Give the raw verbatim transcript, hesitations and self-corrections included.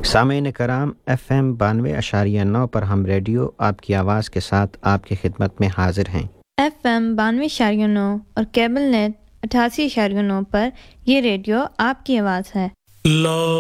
सामीन कराम F M बानवे अशारिया नौ पर हम रेडियो आपकी आवाज़ के साथ आपकी खिदमत में हाजिर हैं। एफ एम बानवे अशारिया नौ और केबल नेट अठासी अशारिया नौ पर यह रेडियो आपकी आवाज़ है।